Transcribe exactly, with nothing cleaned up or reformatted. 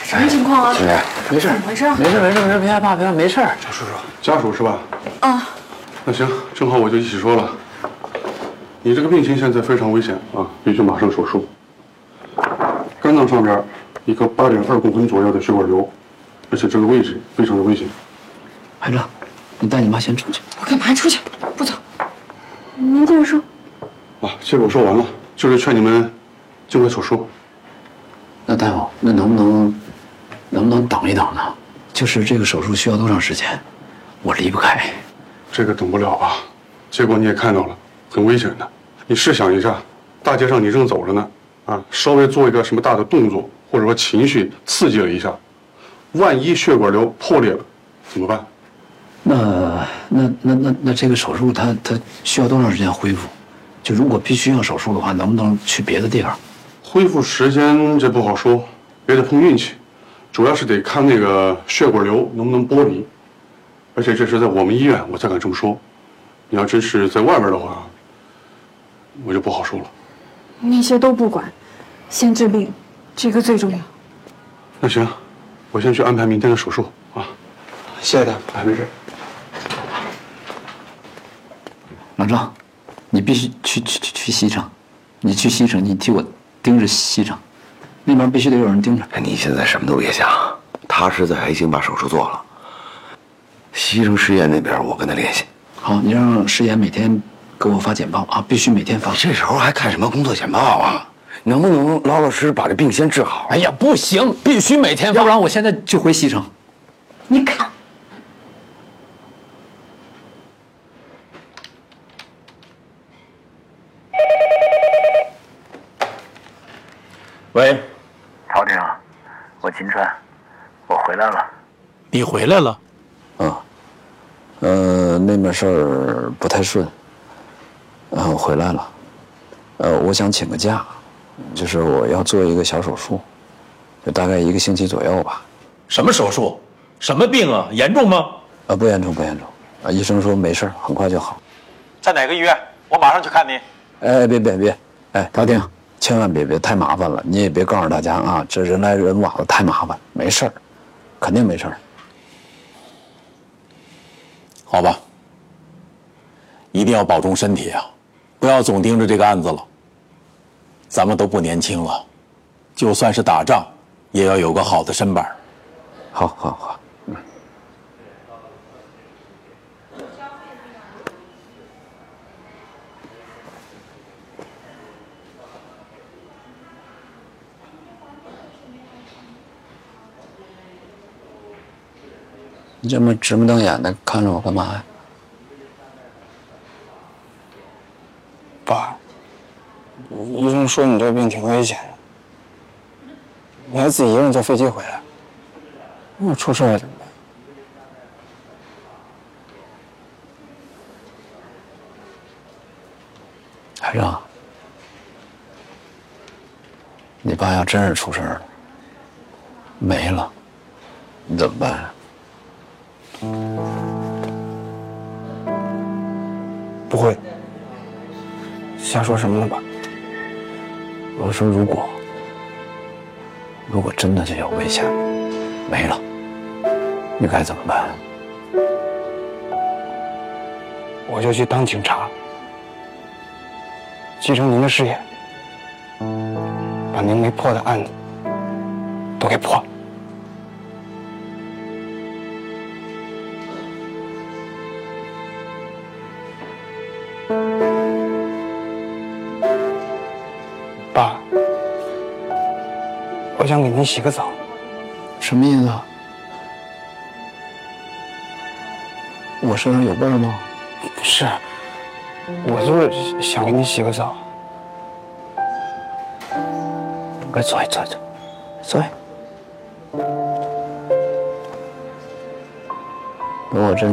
什么情况啊？ 青莲，没事， 怎么回事？ 没事，没事，没事，别害怕，别害怕，没事。 赵叔叔，家属是吧？ 啊。 那行，正好我就一起说了。你这个病情现在非常危险啊，必须马上手术。肝脏上边一个八点二公分左右的血管瘤，而且这个位置非常的危险。 海正，你带你妈先出去。 我干嘛出去？不走。您接着说。 啊，这个我说完了，就是劝你们尽快手术。 那大夫，那能不能能不能等一等呢？就是这个手术需要多长时间？我离不开。 这个等不了啊，结果你也看到了，很危险的。你试想一下，大街上你正走着呢，啊，稍微做一个什么大的动作，或者说情绪刺激了一下，万一血管瘤破裂了，怎么办？ 那那那那那这个手术它它需要多长时间恢复？就如果必须要手术的话，能不能去别的地方？ 恢复时间这不好说，也得碰运气，主要是得看那个血管瘤能不能剥离，而且这是在我们医院我才敢这么说，你要真是在外面的话，我就不好说了。 那些都不管，先治病，这个最重要。 那行，我先去安排明天的手术啊。 谢谢大夫， 哎，没事。 老张，你必须去去去去西城，你去西城，你替我盯着西城，那边必须得有人盯着。 你现在什么都别想，他是在还行把手术做了。西城实验那边我跟他联系。 好，你让师爷每天给我发简报啊，必须每天发。 你这时候还看什么工作简报啊？能不能老老实实把这病先治好？ 哎呀，不行，必须每天发，要不然我现在就回西城。 你看。 喂， 曹警，我秦川，我回来了。 你回来了？ 啊，呃，那边事儿不太顺，然后回来了。呃，我想请个假，就是我要做一个小手术，就大概一个星期左右吧。 什么手术？什么病啊？严重吗？ 啊，不严重，不严重。啊，医生说没事，很快就好。 在哪个医院？我马上去看你。 哎，别别别，哎，陶婷。千万别别太麻烦了，你也别告诉大家啊，这人来人往的太麻烦，没事儿，肯定没事儿。 好吧，一定要保重身体啊，不要总盯着这个案子了。咱们都不年轻了，就算是打仗，也要有个好的身板。 好，好，好，嗯。你这么直目瞪眼的看着我干嘛呀？ 爸，医生说你这病挺危险的，你还自己一个人坐飞机回来，要出事了怎么办？ 海正，你爸要真是出事了，没了，你怎么办啊？ 不会，瞎说什么呢，爸？ 我说如果，如果真的就有危险，没了，你该怎么办？ 我就去当警察，继承您的事业，把您没破的案子都给破了。爸，我想给您洗个澡。 什么意思啊？我身上有味儿吗？ 是，我就是想给你洗个澡。 快坐一坐坐，坐一。等我真。